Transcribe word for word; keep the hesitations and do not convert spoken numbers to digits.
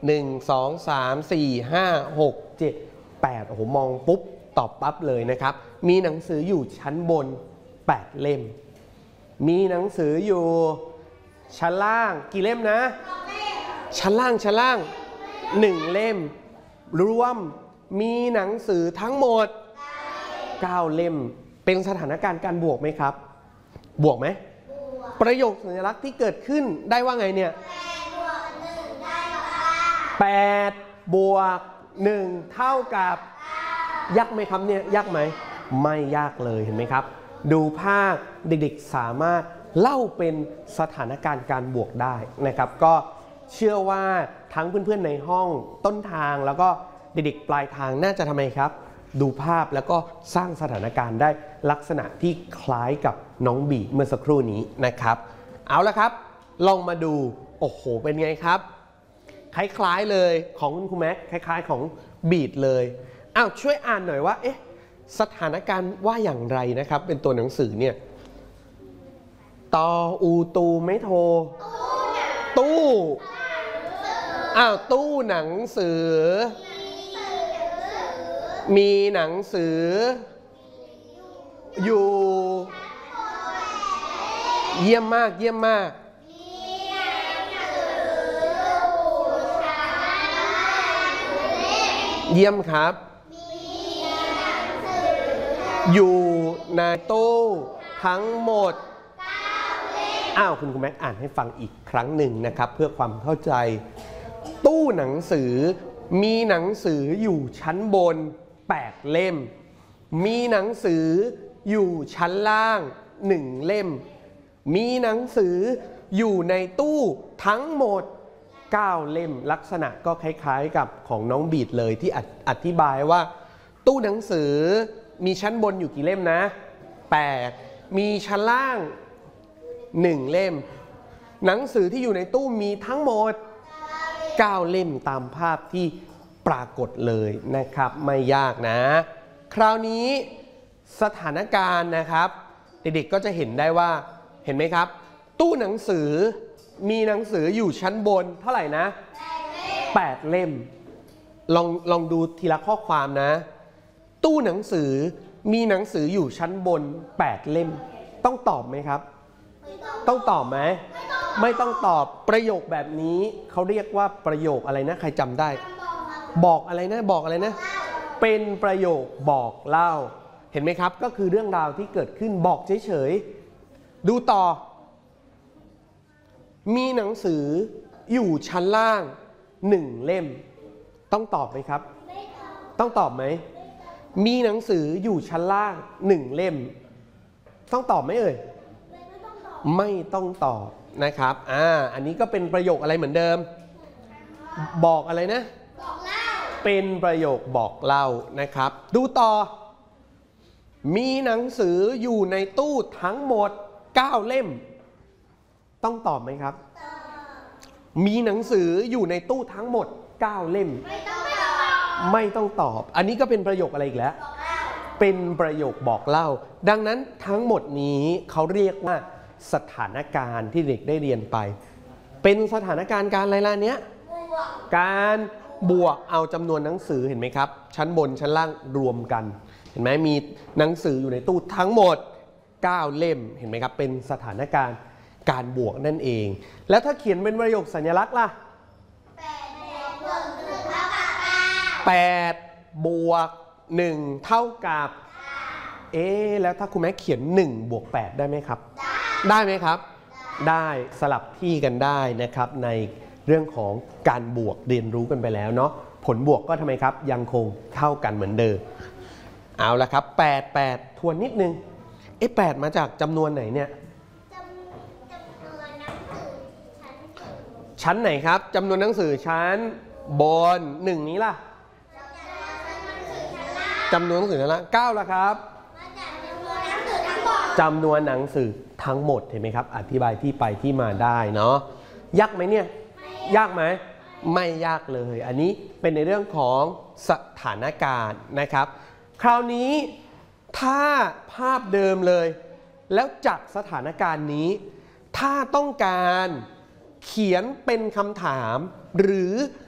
หนึ่ง สอง สาม สี่ ห้า หก เจ็ด แปดโอ้โหมองปุ๊บตอบปั๊บเลยนะครับมีหนังสืออยู่ชั้นบนแปดเล่มมีหนังสืออยู่ชั้นล่างกี่เล่มนะชั้นล่างชั้นล่างหนึ่งเล่มรวมมีหนังสือทั้งหมดเก้าเล่มเป็นสถานการณ์การบวกไหมครับบวกไหมประโยคสัญลักษณ์ที่เกิดขึ้นได้ว่าไงเนี่ยแปดบวกหนึ่งเท่ากับยากไหมครับเนี่ยยากไหมไม่ยากเลยเห็นไหมครับดูภาพเด็กๆสามารถเล่าเป็นสถานการณ์การบวกได้นะครับก็เชื่อว่าทั้งเพื่อนๆในห้องต้นทางแล้วก็เด็กๆปลายทางน่าจะทำไมครับดูภาพแล้วก็สร้างสถานการณ์ได้ลักษณะที่คล้ายกับน้องบีเมื่อสักครู่นี้นะครับเอาละครับลองมาดูโอ้โหเป็นไงครับคล้ายๆเลยของคุณครูแม็กคล้ายๆของบีดเลยอ้าวช่วยอ่านหน่อยว่าเอ๊ะสถานการณ์ว่าอย่างไรนะครับเป็นตัวหนังสือเนี่ยตออูตูไม่โทตู้อ้าวตู้หนังสือมีหนังสืออยู่เยี่ยมมากเยี่ยมมากเยี่ยมครับอยู่ในตู้ทั้งหมดอ้าวคุณครูแม็กอ่านให้ฟังอีกครั้งหนึ่งนะครับเพื่อความเข้าใจตู้หนังสือมีหนังสืออยู่ชั้นบนแปดเล่มมีหนังสืออยู่ชั้นล่างหนึ่งเล่มมีหนังสืออยู่ในตู้ทั้งหมดเก้าเล่มลักษณะก็คล้ายๆกับของน้องบีดเลยที่อธิบายว่าตู้หนังสือมีชั้นบนอยู่กี่เล่มนะแปดมีชั้นล่างหนึ่งเล่มหนังสือที่อยู่ในตู้มีทั้งหมดเก้าเล่มตามภาพที่ปรากฏเลยนะครับไม่ยากนะคราวนี้สถานการณ์นะครับเด็กๆก็จะเห็นได้ว่าเห็นไหมครับตู้หนังสือมีหนังสืออยู่ชั้นบนเท่าไหร่นะแปดเล่มลองลองดูทีละข้อความนะตู้หนังสือมีหนังสืออยู่ชั้นบนแปดเล่มต้องตอบไหมครับต้องตอบไหมไม่ต้องตอบประโยคแบบนี้เขาเรียกว่าประโยคอะไรนะใครจำได้บอกอะไรนะบอกอะไรนะเป็นประโยคบอกเล่าเห็นไหมครับก็คือเรื่องราวที่เกิดขึ้นบอกเฉยๆดูต่อมีหนังสืออยู่ชั้นล่างหนึ่งเล่มต้องตอบไหมครับต้องตอบไหมมีหนังสืออยู่ชั้นล่างหนึ่งเล่มต้องตอบไหมเอ่ยไม่ต้องตอบนะครับอ่าอันนี้ก็เป็นประโยคอะไรเหมือนเดิมบอกอะไรนะบอกเล่าเป็นประโยคบอกเล่านะครับดูต่อมีหนังสืออยู่ในตู้ทั้งหมดเก้าเล่มต้องตอบไหมครับมีหนังสืออยู่ในตู้ทั้งหมดเก้าเล่มไม่ต้องตอบไม่ต้องตอบอันนี้ก็เป็นประโยคอะไรอีกแล้วเป็นประโยคบอกเล่าดังนั้นทั้งหมดนี้เขาเรียกว่าสถานการณ์ที่เด็กได้เรียนไปเป็นสถานการณ์การอะไรล่ะเนี้ยการบวกเอาจำนวนหนังสือเห็นไหมครับชั้นบนชั้นล่างรวมกันเห็นไหมมีหนังสืออยู่ในตู้ทั้งหมดเก้าเล่มเห็นไหมครับเป็นสถานการณ์การบวกนั่นเองแล้วถ้าเขียนเป็นประโยคสัญลักษณ์ล่ะแปดบวกหนึ่งเท่ากับเอ๊ะแล้วถ้าคุณแม่เขียนหนึ่งบวกแปดได้ไหมครับได้ไหมครับได้สลับที่กันได้นะครับในเรื่องของการบวกเรียนรู้กันไปแล้วเนาะผลบวกก็ทำไมครับยังคงเท่ากันเหมือนเดิมเอาละครับแปด แปดทวนนิดนึงเอ๊ะแปดมาจากจำนวนไหนเนี่ยชั้นไหนครับจำนวนหนังสือชั้นบนหนึ่งนี้ล่ะจำนวนหนังสือชั้นล่างเก้าล่ะครับจำนวนหนังสือทั้งหมดเห็นไหมครับอธิบายที่ไปที่มาได้เนาะยากไหมเนี่ยยากไหมไม่ยากเลยอันนี้เป็นในเรื่องของสถานการณ์นะครับคราวนี้ถ้าภาพเดิมเลยแล้วจากสถานการณ์นี้ถ้าต้องการเขียนเป็นคำถามหรือ